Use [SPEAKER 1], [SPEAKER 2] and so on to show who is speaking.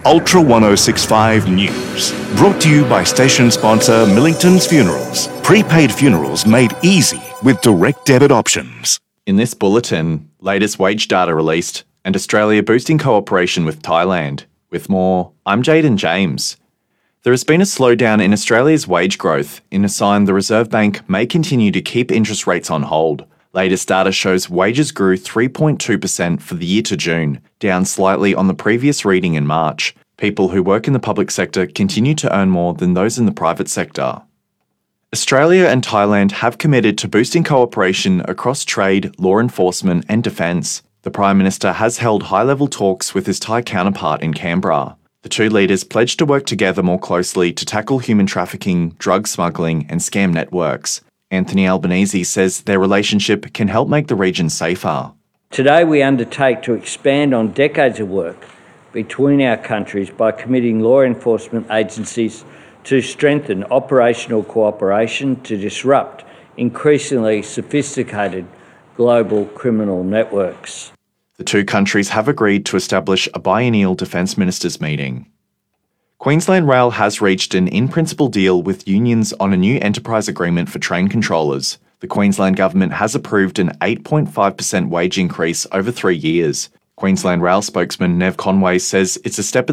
[SPEAKER 1] Ultra 1065 News. Brought to you by station sponsor Millington's Funerals. Prepaid funerals made easy with direct debit options.
[SPEAKER 2] In this bulletin, latest wage data released and Australia boosting cooperation with Thailand. With more, I'm Jaden James. There has been a slowdown in Australia's wage growth in a sign the Reserve Bank may continue to keep interest rates on hold. Latest data shows wages grew 3.2% for the year to June, down slightly on the previous reading in March. People who work in the public sector continue to earn more than those in the private sector. Australia and Thailand have committed to boosting cooperation across trade, law enforcement and defence. The Prime Minister has held high-level talks with his Thai counterpart in Canberra. The two leaders pledged to work together more closely to tackle human trafficking, drug smuggling and scam networks. Anthony Albanese says their relationship can help make the region safer.
[SPEAKER 3] Today we undertake to expand on decades of work between our countries by committing law enforcement agencies to strengthen operational cooperation to disrupt increasingly sophisticated global criminal networks.
[SPEAKER 2] The two countries have agreed to establish a biennial Defence Ministers meeting. Queensland Rail has reached an in-principle deal with unions on a new enterprise agreement for train controllers. The Queensland Government has approved an 8.5% wage increase over 3 years. Queensland Rail spokesman Nev Conway says it's a step